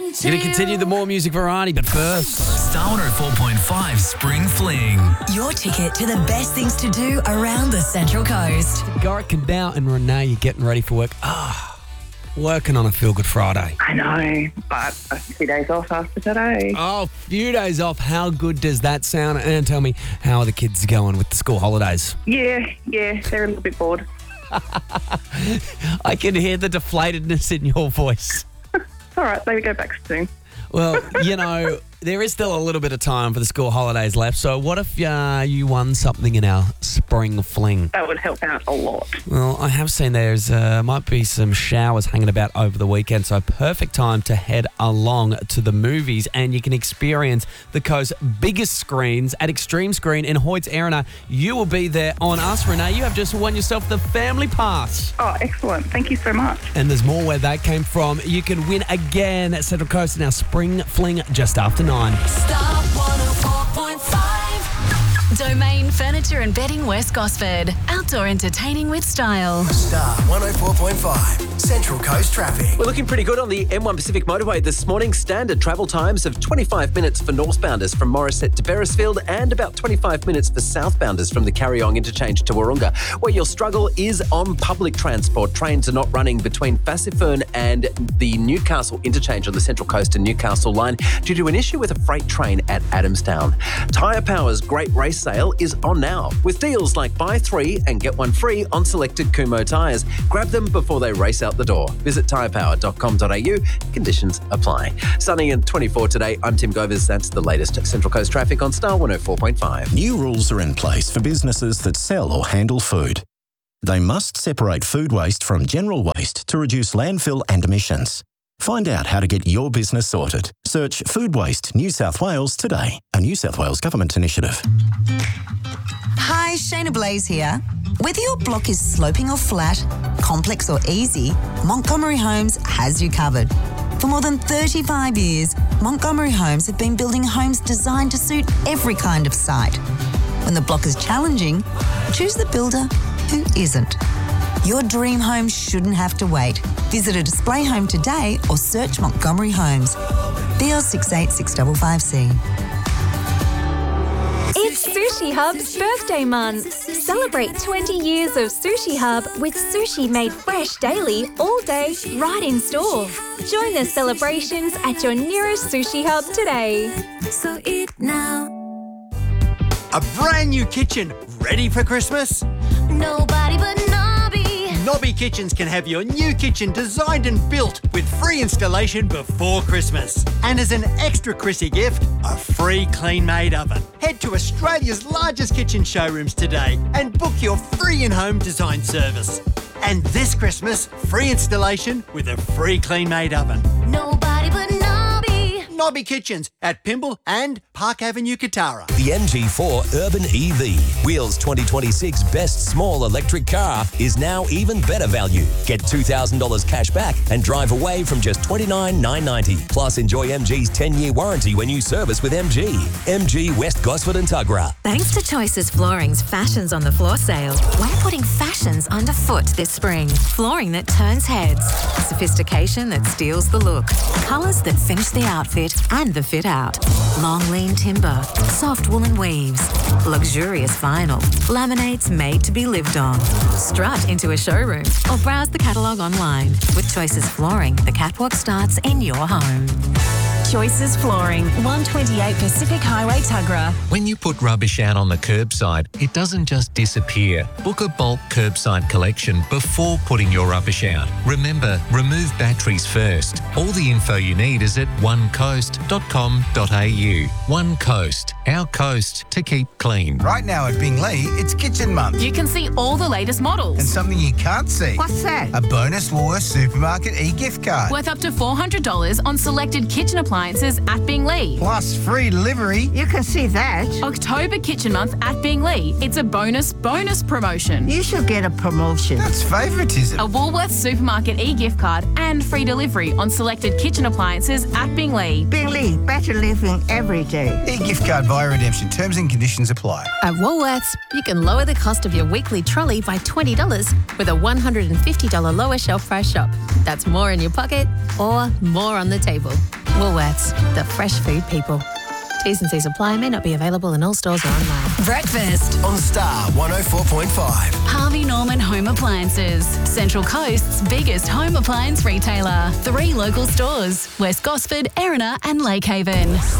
Going to continue the more music variety, but first... Star 104.5 Spring Fling. Your ticket to the best things to do around the Central Coast. Garrett Cadell and Renee, you're getting ready for work. Working on a Feel Good Friday. I know, but a few days off after today. Oh, few days off. How good does that sound? And tell me, how are the kids going with the school holidays? Yeah, they're a little bit bored. I can hear the deflatedness in your voice. It's all right, they go back soon. Well, there is still a little bit of time for the school holidays left. So what if you won something in our Spring Fling? That would help out a lot. Well, I have seen there's might be some showers hanging about over the weekend, so perfect time to head along to the movies, and you can experience the coast's biggest screens at Extreme Screen in Hoyts Erina. You will be there on us, Renee. You have just won yourself the family pass. Oh, excellent. Thank you so much. And there's more where that came from. You can win again at Central Coast in our Spring Fling just after 9. Star 104.5. Domain Furniture and Bedding West Gosford. Outdoor entertaining with style. Star 104.5 Central Coast traffic. We're looking pretty good on the M1 Pacific Motorway this morning. Standard travel times of 25 minutes for northbounders from Morisset to Beresfield and about 25 minutes for southbounders from the Carryong interchange to Wahroonga. Where your struggle is on public transport. Trains are not running between Fassifern and the Newcastle interchange on the Central Coast and Newcastle line due to an issue with a freight train at Adamstown. Tyre Power's Great Race Sale is on now with deals like buy 3 and get 1 free on selected Kumho tyres. Grab them before they race out the door. Visit tyrepower.com.au. Conditions apply. Sunny and 24 today. I'm Tim Govers. That's the latest Central Coast traffic on Star 104.5. New rules are in place for businesses that sell or handle food. They must separate food waste from general waste to reduce landfill and emissions. Find out how to get your business sorted. Search Food Waste New South Wales today, a New South Wales government initiative. Hi, Shayna Blaze here. Whether your block is sloping or flat, complex or easy, Montgomery Homes has you covered. For more than 35 years, Montgomery Homes have been building homes designed to suit every kind of site. When the block is challenging, choose the builder who isn't. Your dream home shouldn't have to wait. Visit a display home today or search Montgomery Homes. BL 68655C. It's Sushi Hub's birthday month. Celebrate 20 years of Sushi Hub with sushi made fresh daily, all day, right in store. Join the celebrations at your nearest Sushi Hub today. So eat now. A brand new kitchen ready for Christmas? Nobody but Nobby. Nobby Kitchens can have your new kitchen designed and built with free installation before Christmas. And as an extra Chrissy gift, a free clean-made oven. Head to Australia's largest kitchen showrooms today and book your free in-home design service. And this Christmas, free installation with a free clean-made oven. Nobody but Nobby. Nobby Kitchens at Pymble and Park Avenue, Katara. The MG4 Urban EV, Wheels 2026 best small electric car, is now even better value. Get $2,000 cash back and drive away from just $29,990. Plus, enjoy MG's 10-year warranty when you service with MG. MG West Gosford and Tuggerah. Thanks to Choices Flooring's Fashions on the Floor sale, we're putting fashions underfoot this spring. Flooring that turns heads, sophistication that steals the look, colours that finish the outfit and the fit out. Long lean timber, soft woolen weaves, luxurious vinyl, laminates made to be lived on. Strut into a showroom or browse the catalogue online. With Choices Flooring, the catwalk starts in your home. Choices Flooring, 128 Pacific Highway, Tuggerah. When you put rubbish out on the curbside, it doesn't just disappear. Book a bulk curbside collection before putting your rubbish out. Remember, remove batteries first. All the info you need is at onecoast.com.au. One Coast, our coast to keep clean. Right now at Binglee, it's Kitchen Month. You can see all the latest models. And something you can't see. What's that? A bonus Woolworths Supermarket e-gift card. Worth up to $400 on selected kitchen appliances at Binglee. Plus free delivery. You can see that. October Kitchen Month at Binglee. It's a bonus promotion. You should get a promotion. That's favouritism. A Woolworths Supermarket e-gift card and free delivery on selected kitchen appliances at Binglee. Binglee, better living every day. E-gift card via redemption. Terms and conditions apply. At Woolworths, you can lower the cost of your weekly trolley by $20 with a $150 lower shelf price shop. That's more in your pocket or more on the table. Woolworths, the fresh food people. T's and C's apply, may not be available in all stores or online. Breakfast. On Star 104.5. Harvey Norman Home Appliances. Central Coast's biggest home appliance retailer. 3 local stores. West Gosford, Erina and Lakehaven.